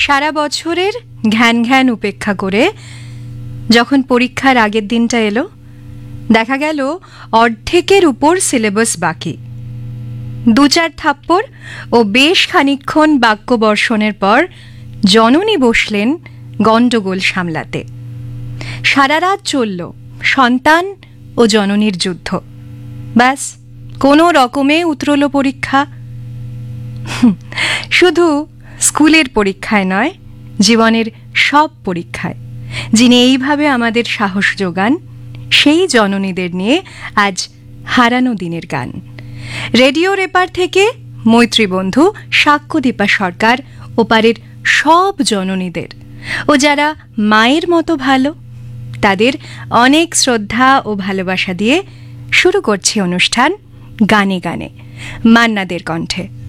সারা বছরের ঘ্যান ঘ্যান উপেক্ষা করে যখন পরীক্ষার আগের দিনটা এলো, দেখা গেল অর্ধেকের উপর সিলেবাস বাকি। 2-4 থাপ্পড় ও বেশ খানিকক্ষণ বাক্য বর্ষণের পর জননী বসলেন গণ্ডগোল সামলাতে। সারা রাত চলল সন্তান ও জননীর যুদ্ধ। ব্যাস, কোনো রকমে উতরল পরীক্ষা। শুধু স্কুলের পরীক্ষায় নয়, জীবনের সব পরীক্ষায় যিনি এইভাবে আমাদের সাহস যোগান, সেই জননীদের নিয়ে আজ হারানো দিনের গান। রেডিওর এপার থেকে মৈত্রী বন্ধু সাক্ষ্যদীপা সরকার ওপারের সব জননীদের, ও যারা মায়ের মতো ভালো, তাদের অনেক শ্রদ্ধা ও ভালোবাসা দিয়ে শুরু করছি অনুষ্ঠান গানে গানে, মান্নাদের কণ্ঠে।